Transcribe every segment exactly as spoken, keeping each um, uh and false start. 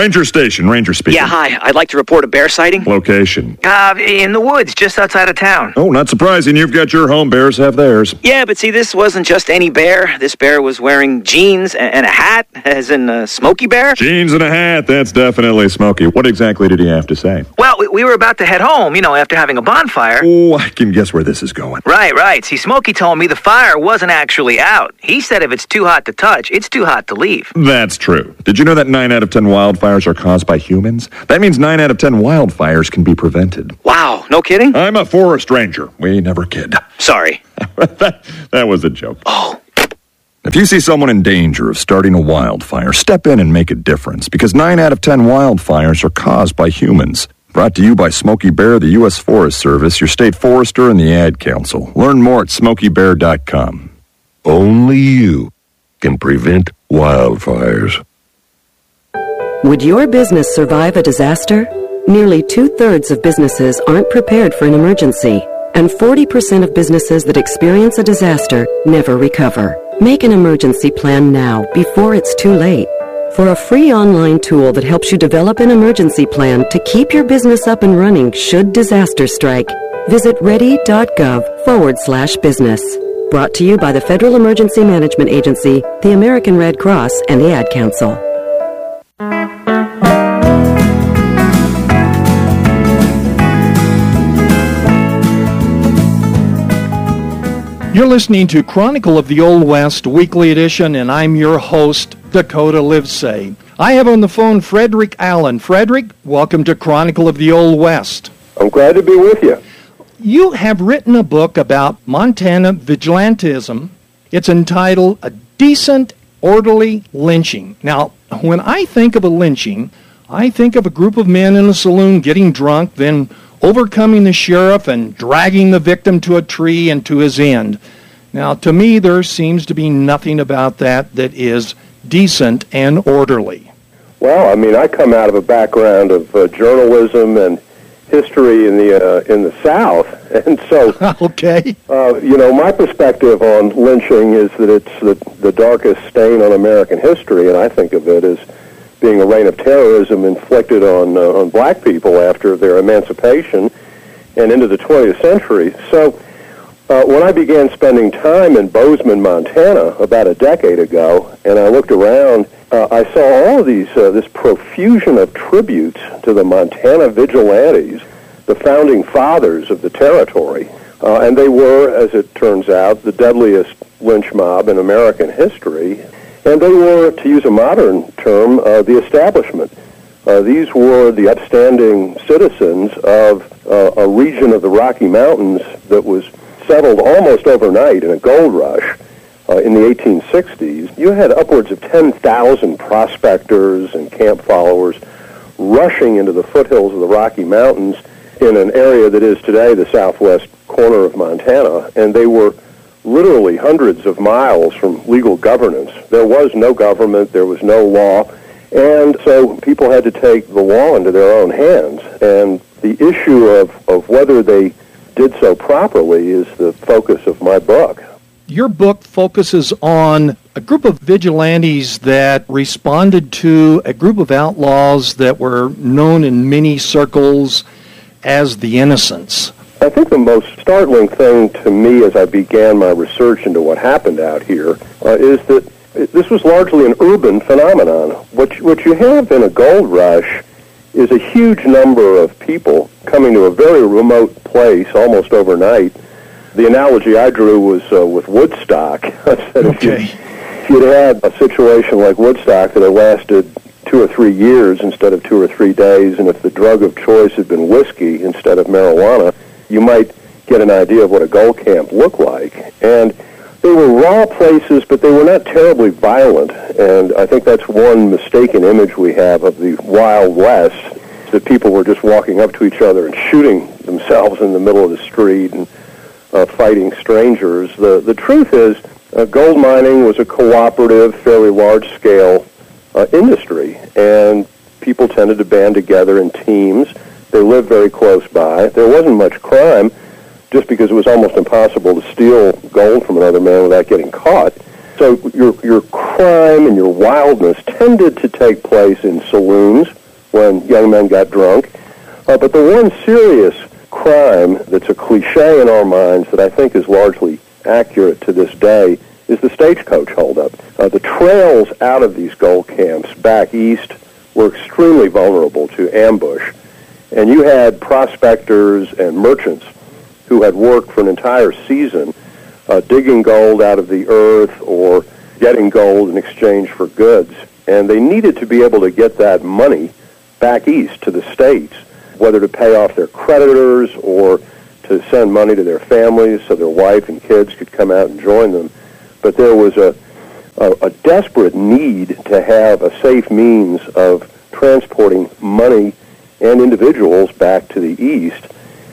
Ranger Station, Ranger speaking. Yeah, hi. I'd like to report a bear sighting. Location. Uh, in the woods, just outside of town. Oh, not surprising. You've got your home. Bears have theirs. Yeah, but see, this wasn't just any bear. This bear was wearing jeans and, and a hat, as in a Smokey Bear. Jeans and a hat. That's definitely Smokey. What exactly did he have to say? Well, we, we were about to head home, you know, after having a bonfire. Oh, I can guess where this is going. Right, right. See, Smokey told me the fire wasn't actually out. He said if it's too hot to touch, it's too hot to leave. That's true. Did you know that nine out of ten wildfires are caused by humans? That means nine out of ten wildfires can be prevented. Wow, no kidding? I'm a forest ranger. We never kid. Sorry. that, that was a joke. Oh. If you see someone in danger of starting a wildfire, step in and make a difference, because nine out of ten wildfires are caused by humans. Brought to you by Smokey Bear, the U S Forest Service, your state forester, and the Ad Council. Learn more at smokey bear dot com. Only you can prevent wildfires. Would your business survive a disaster? Nearly two-thirds of businesses aren't prepared for an emergency, and forty percent of businesses that experience a disaster never recover. Make an emergency plan now, before it's too late. For a free online tool that helps you develop an emergency plan to keep your business up and running should disaster strike, visit ready.gov forward slash business. Brought to you by the Federal Emergency Management Agency, the American Red Cross, and the Ad Council. You're listening to Chronicle of the Old West Weekly Edition, and I'm your host, Dakota Livesay. I have on the phone Frederick Allen. Frederick, welcome to Chronicle of the Old West. I'm glad to be with you. You have written a book about Montana vigilantism. It's entitled A Decent, Orderly Lynching. Now, when I think of a lynching, I think of a group of men in a saloon getting drunk, then overcoming the sheriff and dragging the victim to a tree and to his end. Now, to me, there seems to be nothing about that that is decent and orderly. Well, I mean, I come out of a background of uh, journalism and history in the uh, in the South, and so okay, uh, you know, my perspective on lynching is that it's the the darkest stain on American history, and I think of it as being a reign of terrorism inflicted on uh, on black people after their emancipation and into the twentieth century. So uh, when I began spending time in Bozeman, Montana, about a decade ago, and I looked around, uh, I saw all of these uh, this profusion of tributes to the Montana vigilantes, the founding fathers of the territory, uh, and they were, as it turns out, the deadliest lynch mob in American history. And they were, to use a modern term, uh, the establishment. Uh, these were the upstanding citizens of uh, a region of the Rocky Mountains that was settled almost overnight in a gold rush uh, in the eighteen sixties. You had upwards of ten thousand prospectors and camp followers rushing into the foothills of the Rocky Mountains in an area that is today the southwest corner of Montana, and they were literally hundreds of miles from legal governance. There was no government, there was no law, and so people had to take the law into their own hands. And the issue of, of whether they did so properly is the focus of my book. Your book focuses on a group of vigilantes that responded to a group of outlaws that were known in many circles as the Innocents. I think the most startling thing to me as I began my research into what happened out here uh, is that this was largely an urban phenomenon. What you, what you have in a gold rush is a huge number of people coming to a very remote place almost overnight. The analogy I drew was uh, with Woodstock. I said okay. if, you, if you'd had a situation like Woodstock that had lasted two or three years instead of two or three days, and if the drug of choice had been whiskey instead of marijuana, you might get an idea of what a gold camp looked like. And they were raw places, but they were not terribly violent. And I think that's one mistaken image we have of the Wild West, that people were just walking up to each other and shooting themselves in the middle of the street and uh, fighting strangers. The, the truth is, uh, gold mining was a cooperative, fairly large-scale uh, industry, and people tended to band together in teams. They lived very close by. There wasn't much crime, just because it was almost impossible to steal gold from another man without getting caught. So your your crime and your wildness tended to take place in saloons when young men got drunk. Uh, but the one serious crime that's a cliche in our minds that I think is largely accurate to this day is the stagecoach holdup. Uh, the trails out of these gold camps back east were extremely vulnerable to ambush. And you had prospectors and merchants who had worked for an entire season uh, digging gold out of the earth or getting gold in exchange for goods. And they needed to be able to get that money back east to the States, whether to pay off their creditors or to send money to their families so their wife and kids could come out and join them. But there was a, a, a desperate need to have a safe means of transporting money and individuals back to the east.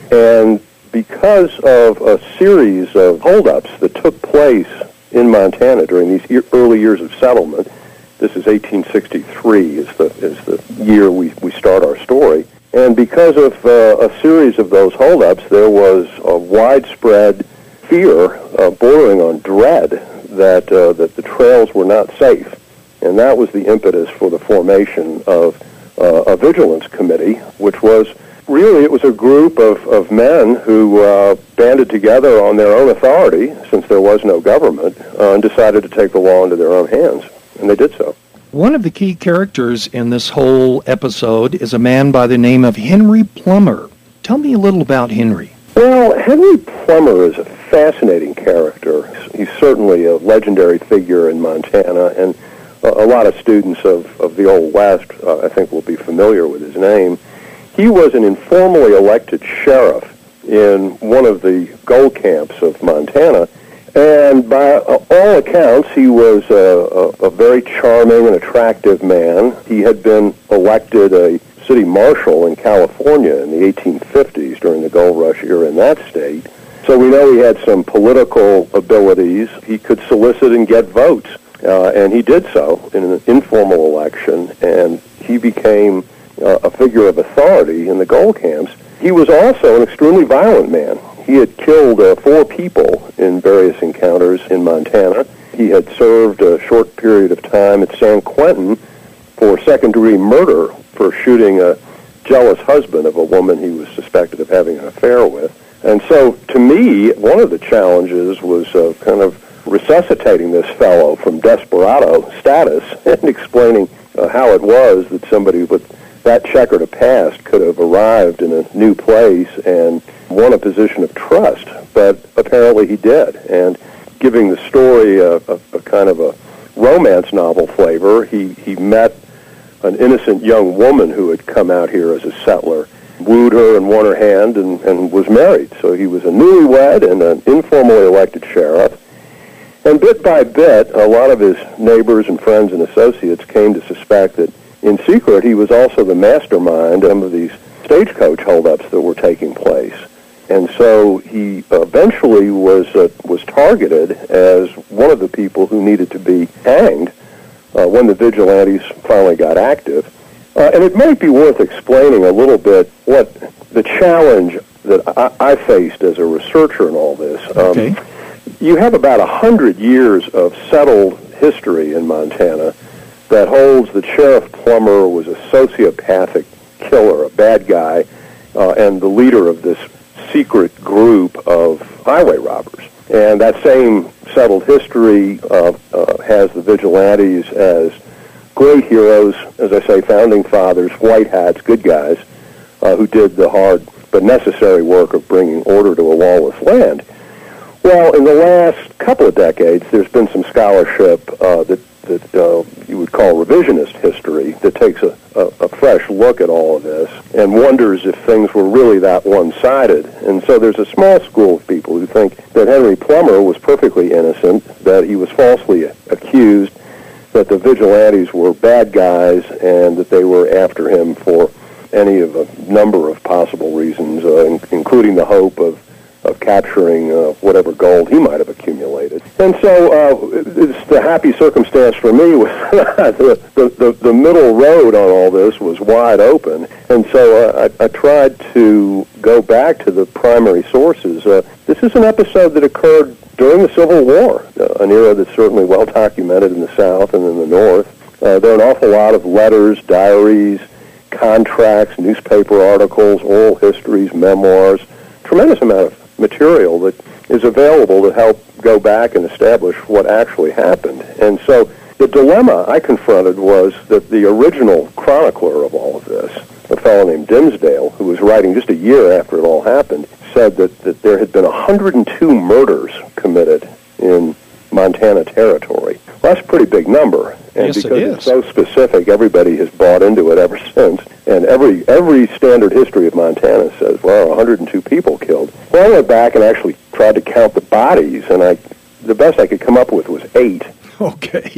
And because of a series of holdups that took place in Montana during these early years of settlement, this is eighteen sixty-three is the, is the year we, we start our story, and because of uh, a series of those holdups, there was a widespread fear, uh, bordering on dread, that uh, that the trails were not safe. And that was the impetus for the formation of uh, a vigilance committee, which was really, it was a group of, of men who uh, banded together on their own authority, since there was no government, uh, and decided to take the law into their own hands. And they did so. One of the key characters in this whole episode is a man by the name of Henry Plummer. Tell me a little about Henry. Well, Henry Plummer is a fascinating character. He's certainly a legendary figure in Montana, and a lot of students of, of the Old West, uh, I think, will be familiar with his name. He was an informally elected sheriff in one of the gold camps of Montana, and by all accounts, he was a, a, a very charming and attractive man. He had been elected a city marshal in California in the eighteen fifties during the gold rush era in that state. So we know he had some political abilities. He could solicit and get votes, uh, and he did so in an informal election, and he became uh, a figure of authority in the gold camps. He was also an extremely violent man. He had killed uh, four people in various encounters in Montana. He had served a short period of time at San Quentin for second-degree murder for shooting a jealous husband of a woman he was suspected of having an affair with. And so, to me, one of the challenges was uh, kind of resuscitating this fellow from desperado status and explaining uh, how it was that somebody with that checkered a past could have arrived in a new place and won a position of trust. But apparently he did. And giving the story a, a, a kind of a romance novel flavor, he, he met an innocent young woman who had come out here as a settler, wooed her and won her hand, and, and was married. So he was a newlywed and an informally elected sheriff. And bit by bit, a lot of his neighbors and friends and associates came to suspect that in secret he was also the mastermind of some of these stagecoach holdups that were taking place. And so he eventually was uh, was targeted as one of the people who needed to be hanged uh, when the vigilantes finally got active. Uh, and it might be worth explaining a little bit what the challenge that I, I faced as a researcher in all this. Um, okay. You have about a hundred years of settled history in Montana that holds that Sheriff Plummer was a sociopathic killer, a bad guy, uh, and the leader of this secret group of highway robbers. And that same settled history uh, uh, has the vigilantes as great heroes, as I say, founding fathers, white hats, good guys, uh, who did the hard but necessary work of bringing order to a lawless land. Well, in the last couple of decades, there's been some scholarship uh, that, that uh, you would call revisionist history that takes a, a, a fresh look at all of this and wonders if things were really that one-sided. And so there's a small school of people who think that Henry Plummer was perfectly innocent, that he was falsely accused, that the vigilantes were bad guys, and that they were after him for any of a number of possible reasons, uh, in, including the hope of of capturing uh, whatever gold he might have accumulated. And so uh, it's the happy circumstance for me was the, the, the, the middle road on all this was wide open. And so uh, I, I tried to go back to the primary sources. Uh, this is an episode that occurred during the Civil War, uh, an era that's certainly well documented in the South and in the North. Uh, there are an awful lot of letters, diaries, contracts, newspaper articles, oral histories, memoirs, tremendous amount of material that is available to help go back and establish what actually happened. And so the dilemma I confronted was that the original chronicler of all of this, a fellow named Dimsdale, who was writing just a year after it all happened, said that, that there had been one hundred two murders committed in Montana Territory. Well, that's a pretty big number. And yes, because it is. It's so specific, everybody has bought into it ever since. And every every standard history of Montana says, well, one hundred two people killed. Well, I went back and actually tried to count the bodies, and I the best I could come up with was eight. Okay.